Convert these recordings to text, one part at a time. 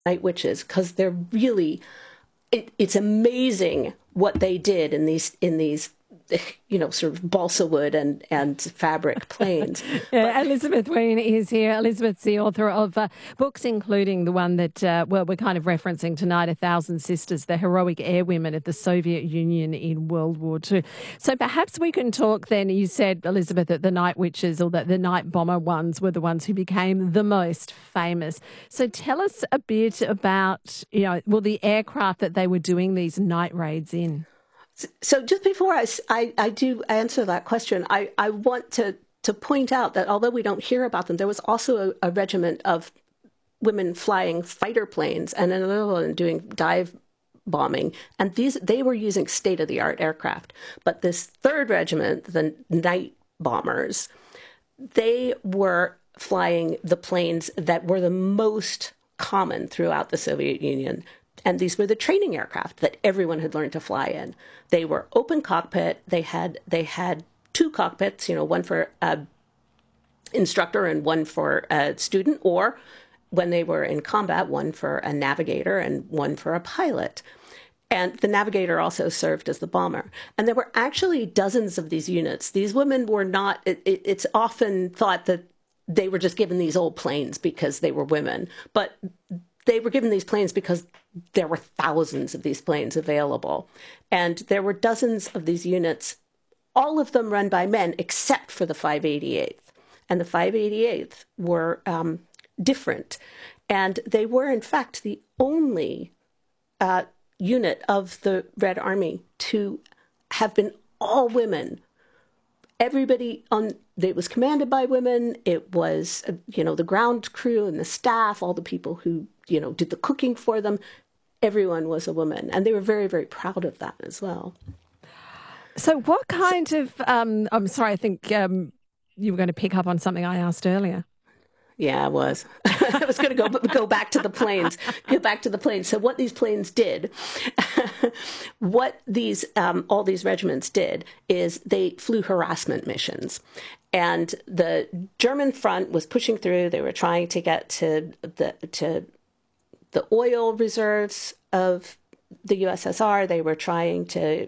night witches because they're really it's amazing what they did in these sort of balsa wood and fabric planes. Yeah, Elizabeth Ween is here. Elizabeth's the author of books, including the one that we're kind of referencing tonight, A Thousand Sisters, the heroic airwomen of the Soviet Union in World War II. So perhaps we can talk then, you said, Elizabeth, that the night witches or that the night bomber ones were the ones who became the most famous. So tell us a bit about, the aircraft that they were doing these night raids in. So just before I do answer that question, I want to point out that although we don't hear about them, there was also a regiment of women flying fighter planes and another one doing dive bombing. And they were using state-of-the-art aircraft. But this third regiment, the night bombers, they were flying the planes that were the most common throughout the Soviet Union. And these were the training aircraft that everyone had learned to fly in. They were open cockpit. They had two cockpits, one for instructor and one for a student, or when they were in combat, one for a navigator and one for a pilot. And the navigator also served as the bomber. And there were actually dozens of these units. These women were not, it's often thought that they were just given these old planes because they were women. But they were given these planes because there were thousands of these planes available. And there were dozens of these units, all of them run by men, except for the 588th. And the 588th were different. And they were, in fact, the only unit of the Red Army to have been all women. Everybody it was commanded by women. It was, the ground crew and the staff, all the people who, did the cooking for them. Everyone was a woman. And they were very, very proud of that as well. So what kind of, I'm sorry, I think you were going to pick up on something I asked earlier. Yeah, I was. I was going to go back to the planes. Go back to the planes. So what these planes did, what these all these regiments did, is they flew harassment missions, and the German front was pushing through. They were trying to get to the oil reserves of the USSR. They were trying to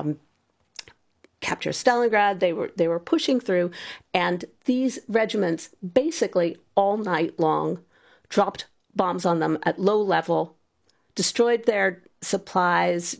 capture Stalingrad. They were pushing through, and these regiments basically all night long dropped bombs on them at low level, destroyed their supplies,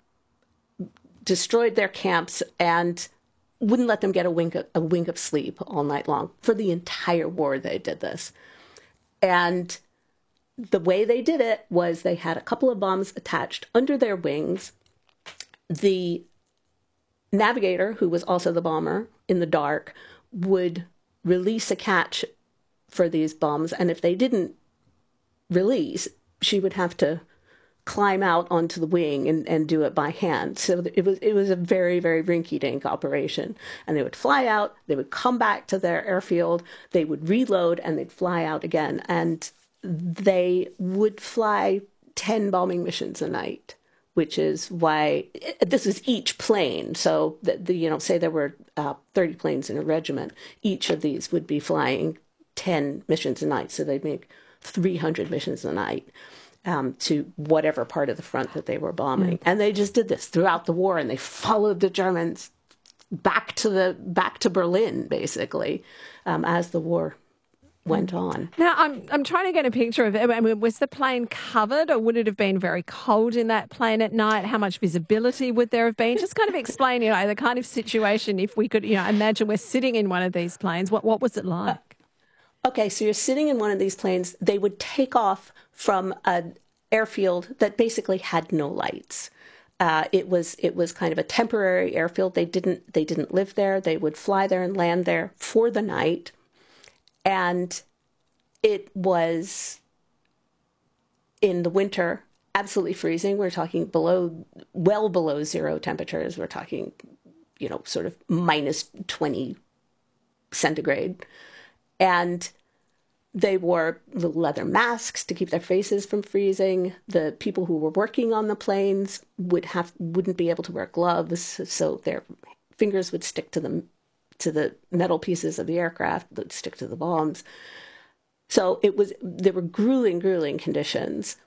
destroyed their camps, and wouldn't let them get a wink of sleep all night long. For the entire war, they did this. And the way they did it was they had a couple of bombs attached under their wings. The navigator, who was also the bomber, in the dark, would release a catch for these bombs, and if they didn't release, she would have to climb out onto the wing and do it by hand. So it was a very, very rinky-dink operation. And they would fly out, they would come back to their airfield, they would reload, and they'd fly out again. And they would fly 10 bombing missions a night, which is why this is each plane. So, say there were 30 planes in a regiment, each of these would be flying 10 missions a night. So they'd make 300 missions a night to whatever part of the front that they were bombing. And they just did this throughout the war, and they followed the Germans back to Berlin, basically, as the war went on. Now, I'm trying to get a picture of it. I mean, was the plane covered, or would it have been very cold in that plane at night? How much visibility would there have been? Just kind of explain, the kind of situation, if we could, imagine we're sitting in one of these planes. What was it like? Okay, so you're sitting in one of these planes. They would take off from an airfield that basically had no lights. It was kind of a temporary airfield. They didn't live there. They would fly there and land there for the night. And it was, in the winter, absolutely freezing. We're talking well below zero temperatures. We're talking, sort of minus 20 centigrade. And they wore little leather masks to keep their faces from freezing. The people who were working on the planes wouldn't be able to wear gloves, so their fingers would stick to the metal pieces of the aircraft, that would stick to the bombs. So there were grueling, grueling conditions.